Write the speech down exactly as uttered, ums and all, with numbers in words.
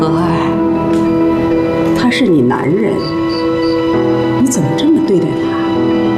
何爱，他是你男人，你怎么这么对待他？